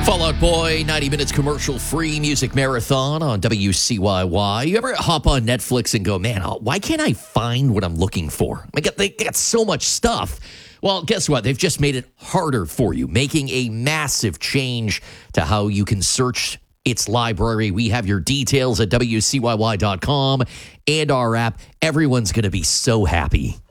Fall Out Boy, 90 minutes commercial-free music marathon on WCYY. You ever hop on Netflix and go, man, why can't I find what I'm looking for? They got so much stuff. Well, guess what? They've just made it harder for you, making a massive change to how you can search its library. We have your details at WCYY.com and our app. Everyone's going to be so happy.